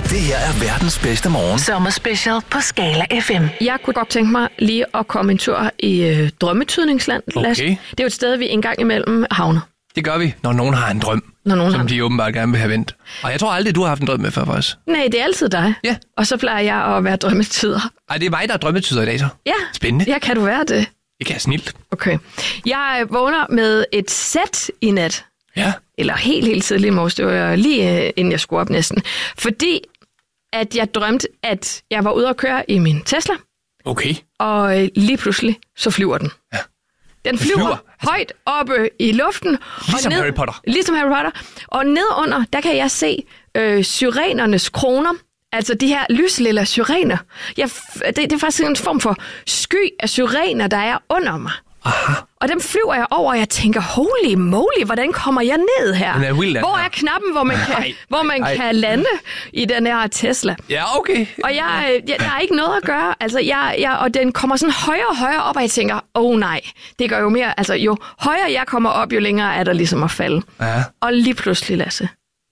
Det her er verdens bedste morgen. Sommerspecial på Skala FM. Jeg kunne godt tænke mig lige at komme en tur i drømmetydningsland, Lasse. Okay. Det er jo et sted, vi engang imellem havner. Det gør vi, når nogen har en drøm, som de åbenbart gerne vil have vendt. Og jeg tror aldrig, du har haft en drøm med før for os. Nej, det er altid dig. Ja. Og så plejer jeg at være drømmetyder. Ej, det er mig, der er drømmetyder i dag så. Ja. Spændende. Ja, kan du være det? Det kan jeg snilt. Okay. Jeg vågner med et sæt i nat. Ja. Eller helt tidligt i morges. Det var lige inden jeg skulle op næsten. Fordi at jeg drømte, at jeg var ude at køre i min Tesla. Okay. Og lige pludselig, så flyver den. Ja. Den flyver højt oppe i luften. Ligesom og ned, Harry Potter. Ligesom Harry Potter. Og nedunder, der kan jeg se syrenernes kroner. Altså de her lyslilla syrener. Det er faktisk en form for sky af syrener, der er under mig. Aha. Og dem flyver jeg over, og jeg tænker, holy moly, hvordan kommer jeg ned her? Hvor er knappen, hvor man kan lande i den her Tesla? Ja, okay. Og der er ikke noget at gøre. Altså, og den kommer sådan højere og højere op, og jeg tænker, nej, det gør jo mere. Altså, jo højere jeg kommer op, jo længere er der ligesom at falde. Ja. Og lige pludselig, Lasse,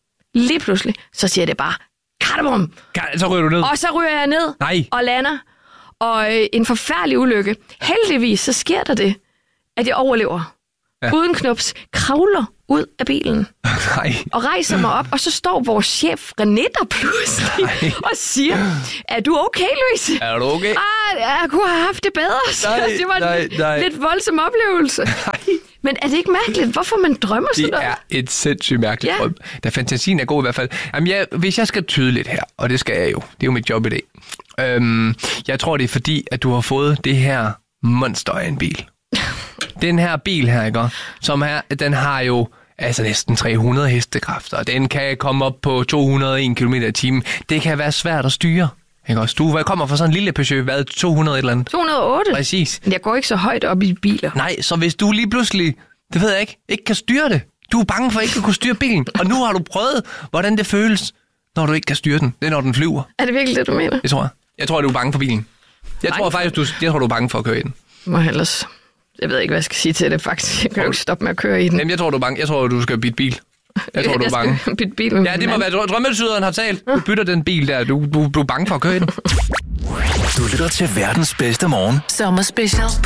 så siger det bare, katabum! Så ryger du ned. Og så ryger jeg ned og lander. Og en forfærdelig ulykke. Heldigvis, så sker der det, at jeg overlever. Ja. Uden knups, kravler ud af bilen. Nej. Og rejser mig op, og så står vores chef René der pludselig og siger, er du okay, Louise? Er du okay? Jeg kunne have haft det bedre. Det var en lidt voldsom oplevelse. Nej. Men er det ikke mærkeligt, hvorfor man drømmer sådan noget? Det er et sindssygt mærkeligt drøm. Da fantasien er god i hvert fald. Jamen, hvis jeg skal tyde lidt her, og det skal jeg jo, det er jo mit job i dag. Jeg tror, det er fordi, at du har fået det her monster af en bil. Den her bil her, ikke? Den har jo altså næsten 300 hestekræfter, og den kan komme op på 201 km i timen. Det kan være svært at styre. Ikke også? Du kommer fra sådan en lille Peugeot, 200 et eller andet? 208. Præcis. Jeg går ikke så højt op i biler. Nej, så hvis du lige pludselig, det ved jeg ikke kan styre det. Du er bange for ikke at kunne styre bilen, og nu har du prøvet, hvordan det føles, når du ikke kan styre den. Det er, når den flyver. Er det virkelig det, du mener? Det tror jeg. Jeg tror, du er bange for bilen. Jeg tror du er bange for at køre i den. Jeg ved ikke, hvad jeg skal sige til det, faktisk. Jeg kan jo ikke stoppe med at køre i den. Jamen, jeg tror, du er bange. Jeg tror, du skal bytte bil. Jeg tror, du er bange. Bytte bil med det må være drømmetyderen har talt. Du bytter den bil der. Du er bange for at køre i den. Du lytter til verdens bedste morgen. Sommerspecial